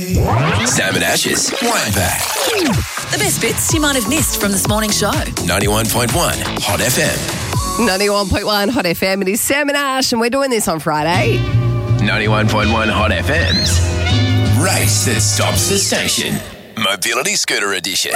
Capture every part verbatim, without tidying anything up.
Sam and Ash's Wine Pack. The best bits you might have missed from this morning's show. ninety-one point one Hot F M. ninety-one point one Hot F M. It is Sam and Ash, and we're doing this on Friday. ninety-one point one Hot F M's Race That Stops the Station. Mobility Scooter Edition.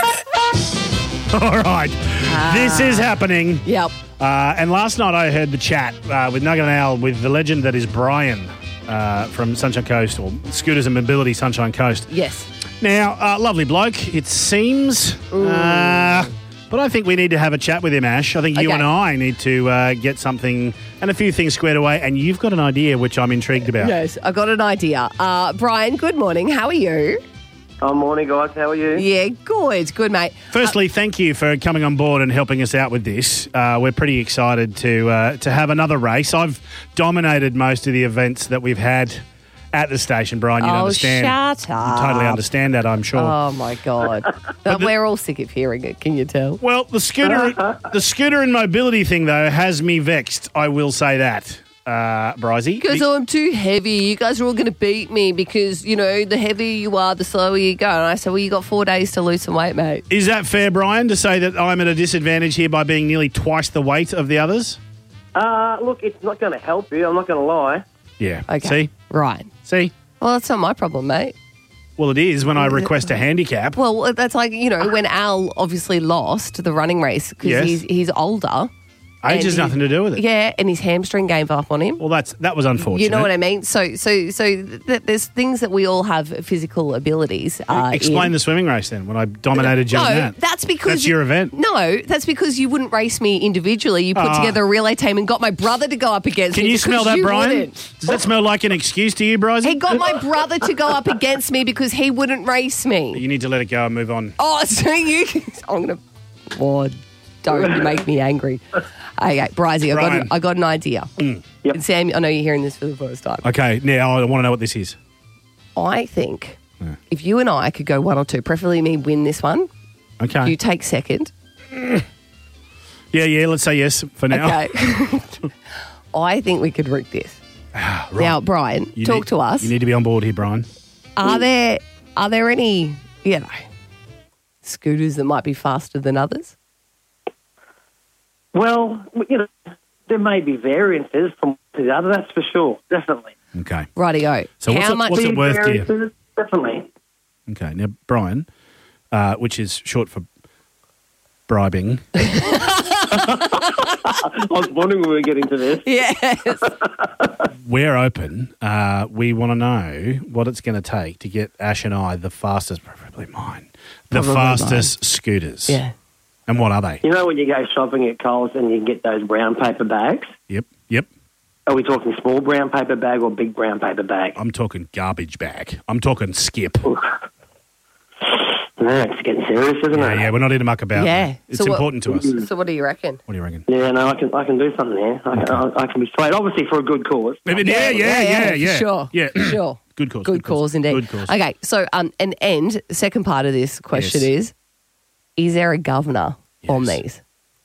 All right. This is happening. Yep. Uh, and last night I heard the chat uh, with Nugget and Al with the legend that is Brian uh, from Sunshine Coast, or Scooters and Mobility Sunshine Coast. Yes. Now, uh, lovely bloke, it seems. Uh, but I think we need to have a chat with him, Ash. I think you Okay. and I need to uh, get something and a few things squared away. And you've got an idea, which I'm intrigued about. Yes, I got an idea. Uh, Brian, good morning. How are you? Oh, morning, guys. How are you? Yeah, good. Good, mate. Firstly, thank you for coming on board and helping us out with this. Uh, we're pretty excited to uh, to have another race. I've dominated most of the events that we've had at the station, Brian. You Oh, understand? shut up. You totally understand that, I'm sure. Oh, my God. But the- we're all sick of hearing it, can you tell? Well, the scooter, the scooter and mobility thing though has me vexed. I will say that, uh, Brizey. Because I'm too heavy. You guys are all going to beat me because, you know, the heavier you are, the slower you go. And I said, well, you got four days to lose some weight, mate. Is that fair, Brian, to say that I'm at a disadvantage here by being nearly twice the weight of the others? Uh, look, it's not going to help you. I'm not going to lie. Yeah. Okay. See, Right. see. Well, that's not my problem, mate. Well, it is when I request a handicap. Well, that's like, you know, when Al obviously lost the running race because Yes. he's, he's older. Age and has he- nothing to do with it. Yeah, and his hamstring gave up on him. Well, that's that was unfortunate. You know what I mean? So, so, so th- there's things that we all have physical abilities. Uh, Explain in. the swimming race then. When I dominated you No, in that. that's because That's you- your event. No, that's because you wouldn't race me individually. You put Ah. together a relay team and got my brother to go up against Can me. you because smell that, you Brian? wouldn't. Does that smell like an excuse to you, Brizey? He got my brother to go up against me because he wouldn't race me. You need to let it go and move on. Oh, so you... I'm going to... Oh, don't make me angry. Okay, Brizey, I got, Brian. an, I got an idea. Yep. And Sam, I know you're hearing this for the first time. Okay, now I want to know what this is. I think if you and I could go one or two, preferably me win this one, Okay. you take second. yeah, yeah, let's say yes for now. Okay. I think we could rig this. Right. Now, Brian, You talk need- to us. You need to be on board here, Brian. Are there are there any, you know, scooters that might be faster than others? Well, you know, there may be variances from one to the other, that's for sure. Definitely. Okay. Rightio. So what's How it- much? what's it worth to you? Variances, definitely. Okay. Now, Brian, uh, which is short for bribing. I was wondering when we were getting to this. Yes. We're open. Uh, we want to know what it's going to take to get Ash and I the fastest, preferably mine, the Probably fastest scooters. Yeah. And what are they? You know when you go shopping at Coles and you get those brown paper bags? Yep. Yep. Are we talking small brown paper bag or big brown paper bag? I'm talking garbage bag. I'm talking skip. No, it's getting serious, isn't Yeah, it? yeah, we're not here to muck about. Yeah. It's So what- important to us. So what do you reckon? What do you reckon? Yeah, no, I can I can do something there. I can, I, I can be swayed, obviously for a good cause. Yeah, yeah, yeah, yeah, yeah. for Sure. Yeah. for Sure. Good cause. Good cause indeed. Good cause. Okay, so um, and and the second part of this question Yes. is: is there a governor on Yes. these?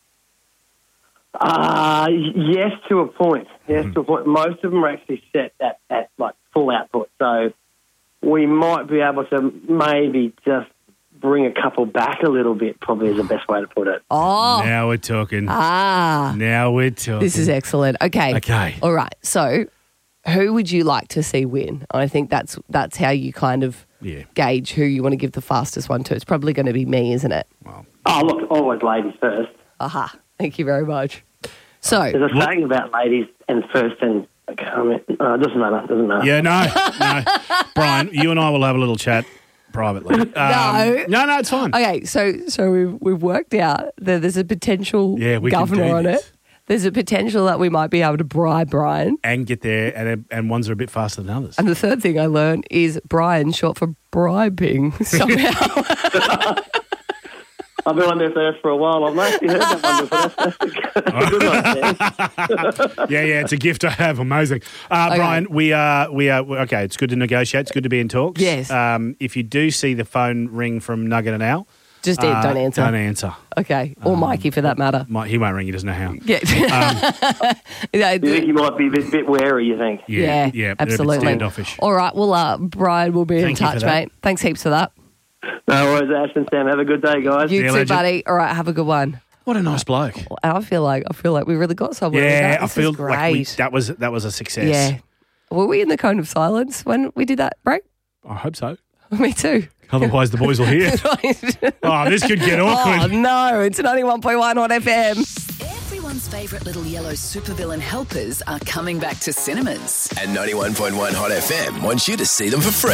Uh, yes, to a point. Yes, Mm-hmm. to a point. Most of them are actually set at, at like full output, so we might be able to maybe just bring a couple back a little bit. Probably is the best way to put it. Oh, Now we're talking. ah, Now we're talking. this is excellent. Okay, Okay. all right. So, who would you like to see win? I think that's that's how you kind of Yeah. gauge who you want to give the fastest one to. It's probably going to be me, isn't it? Well, Oh, look, always ladies first. Aha! Thank you very much. So, There's a What- saying about ladies and first and okay, I mean, uh, doesn't matter. Doesn't matter. yeah, no, no. Brian, you and I will have a little chat privately. Um, No. No, no, it's fine. okay, so so we've we've worked out that there's a potential Yeah, we can governor do on this. it. There's a potential that we might be able to bribe Brian. And get there, and and ones are a bit faster than others. And the third thing I learned is Brian, short for bribing, somehow. I've been on there first for a while. I've actually heard that one before. That's, that's good one, Sam. Yeah, yeah, it's a gift I have. Amazing. Uh, Okay. Brian, we are, we are, okay, it's good to negotiate. It's good to be in talks. Yes. Um, if you do see the phone ring from Nugget and Al, Just Uh, don't answer. Don't answer. Okay. Or Mikey for that matter. Mi- He won't ring. He doesn't know how. Yeah. Yeah, You think you might be a bit, bit wary, you think? Yeah, yeah, yeah, they're a bit absolutely. standoffish. All right. Well, uh, Brian will be in Thank you for touch, that. mate. Thanks heaps for that. No worries, Ash and Sam. Have a good day, guys. You you, too, legend. buddy. All right. Have a good one. What a nice bloke. I feel like I feel like we really got somewhere. with Yeah, that. I This feel is great. like we, that was that was a success. Yeah. Were we in the cone of silence when we did that break? I hope so. Me too. Otherwise, the boys will hear. Oh, this could get Oh, awkward. no. It's ninety-one point one on F M. Everyone's favourite little yellow supervillain helpers are coming back to cinemas. And ninety-one point one Hot F M wants you to see them for free.